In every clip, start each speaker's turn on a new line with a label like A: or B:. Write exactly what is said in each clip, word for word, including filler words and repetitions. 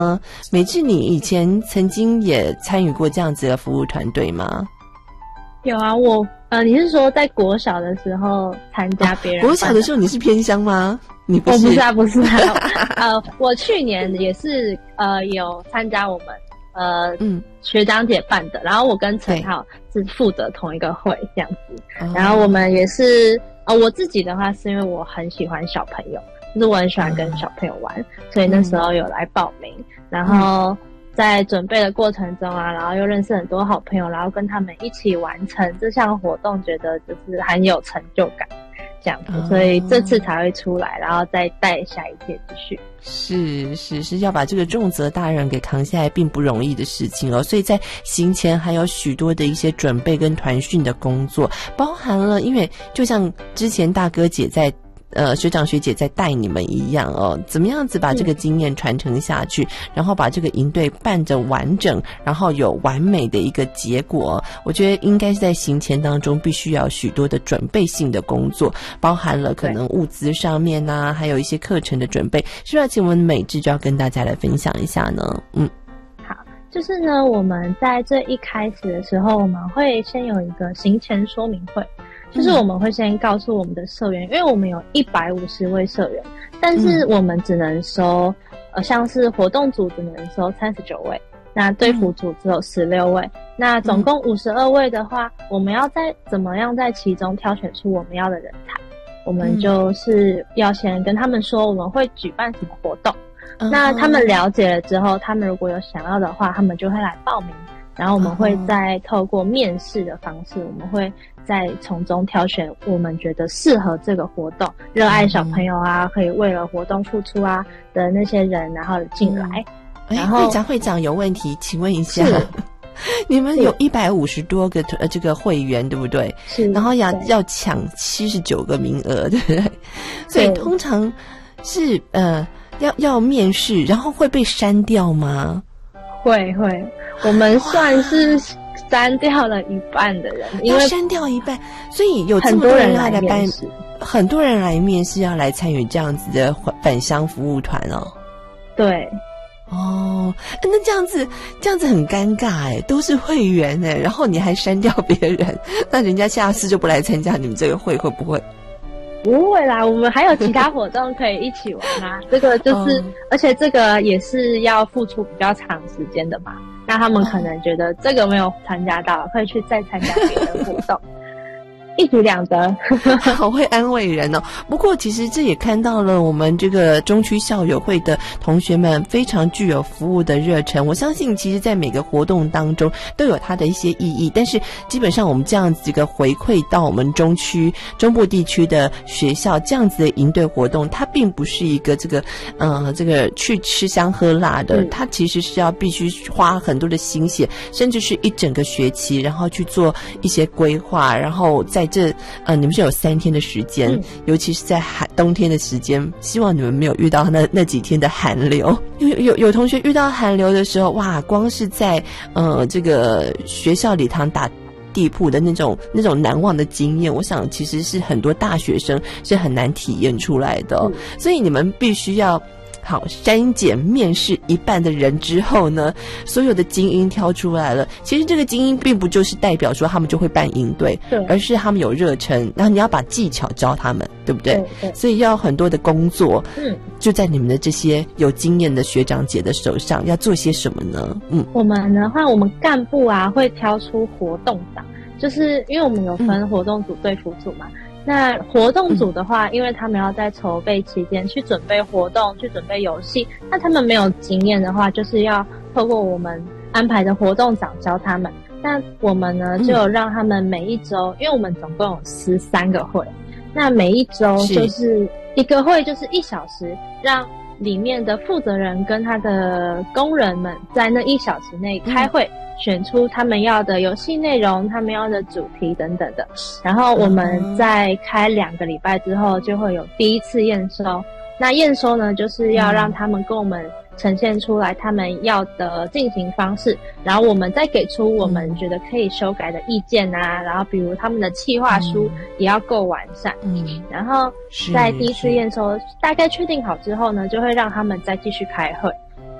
A: 嗯，美智，你以前曾经也参与过这样子的服务团队吗？
B: 有啊，我呃，你是说在国小的时候参加别人、
A: 啊？国小的时候你是偏乡吗？你不
B: 是？我不是啊，不是啊。呃，我去年也是呃有参加我们呃嗯学长姐办的，然后我跟陈浩是负责同一个会这样子，然后我们也是呃我自己的话是因为我很喜欢小朋友，就是我很喜欢跟小朋友玩，嗯、所以那时候有来报名，然后。在准备的过程中啊，然后又认识很多好朋友，然后跟他们一起完成这项活动，觉得就是很有成就感这样子，所以这次才会出来，然后再带下一届继续。
A: 是是是，要把这个重责大任给扛下来并不容易的事情哦，所以在行前还有许多的一些准备跟团训的工作，包含了因为就像之前大哥姐在呃，学长学姐在带你们一样哦，怎么样子把这个经验传承下去，嗯、然后把这个营队办得完整，然后有完美的一个结果。我觉得应该是在行前当中必须要许多的准备性的工作，包含了可能物资上面啊，还有一些课程的准备。是不是要请我们美智就要跟大家来分享一下呢？嗯，
B: 好，就是呢，我们在最一开始的时候，我们会先有一个行前说明会。就是我们会先告诉我们的社员，因为我们有一百五十位社员，但是我们只能收，呃，像是活动组只能收三十九位，那队服组只有十六位，那总共五十二位的话，我们要在怎么样在其中挑选出我们要的人才？我们就是要先跟他们说我们会举办什么活动，那他们了解了之后，他们如果有想要的话，他们就会来报名。然后我们会再透过面试的方式，我们会再从中挑选我们觉得适合这个活动、热爱小朋友啊，可以为了活动付出啊的那些人，然后进来。
A: 嗯、然后会长会长有问题，请问一下，你们有一百五十多个呃这个会员对不对？
B: 是。
A: 然后要要抢七十九个名额，对不对？所以通常是呃要要面试，然后会被删掉吗？
B: 会会。我们算是删掉了一半的人，因为
A: 删掉一半，所以有这么多人来办，很多人来面试要来参与这样子的返乡服务团哦。
B: 对，
A: 哦，那这样子这样子很尴尬哎，都是会员哎，然后你还删掉别人，那人家下次就不来参加你们这个会，会不会？
B: 不会啦，我们还有其他活动可以一起玩啊。这个就是，哦、而且这个也是要付出比较长时间的嘛。那他们可能觉得这个没有参加到，可以去再参加别的活动，一举两得。
A: 好会安慰人哦。不过其实这也看到了我们这个中区校友会的同学们非常具有服务的热忱。我相信其实在每个活动当中都有它的一些意义，但是基本上我们这样子一个回馈到我们中区中部地区的学校这样子的营队活动，它并不是一个这个呃这个去吃香喝辣的，它其实是要必须花很多的心血，甚至是一整个学期，然后去做一些规划，然后在这呃你们是有三天的时间、嗯、尤其是在寒冬天的时间，希望你们没有遇到那那几天的寒流。有有有同学遇到寒流的时候，哇，光是在呃这个学校礼堂打地铺的那种那种难忘的经验，我想其实是很多大学生是很难体验出来的、哦嗯、所以你们必须要好删减面试一半的人之后呢，所有的精英挑出来了。其实这个精英并不就是代表说他们就会办营队，对，而是他们有热忱，然后你要把技巧教他们，对不对？对对，所以要很多的工作，嗯，就在你们的这些有经验的学长姐的手上，要做些什么呢？嗯，
B: 我们的话，我们干部啊会挑出活动长，就是因为我们有分活动组、队服组嘛。嗯，那活动组的话、嗯、因为他们要在筹备期间去准备活动，去准备游戏，那他们没有经验的话，就是要透过我们安排的活动长教他们。那我们呢就有让他们每一周、嗯、因为我们总共有十三个会，那每一周就是一个会就是一小时，让里面的负责人跟他的工人们在那一小时内开会、嗯，选出他们要的游戏内容，他们要的主题等等的。然后我们在开两个礼拜之后就会有第一次验收，那验收呢就是要让他们跟我们呈现出来他们要的进行方式，然后我们再给出我们觉得可以修改的意见啊，然后比如他们的企划书也要够完善。嗯，然后在第一次验收大概确定好之后呢，就会让他们再继续开会。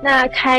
B: 那开